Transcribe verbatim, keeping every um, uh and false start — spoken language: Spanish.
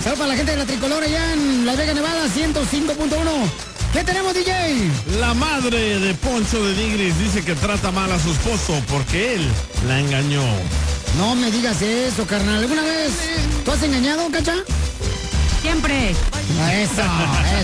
Saludos para la gente de la Tricolor allá en Las Vegas, Nevada, ciento cinco punto uno. ¿Qué tenemos, D J? La madre de Poncho de Nigris dice que trata mal a su esposo porque él la engañó. No me digas eso, carnal. ¿Alguna vez tú has engañado, Cacha? Siempre. Eso,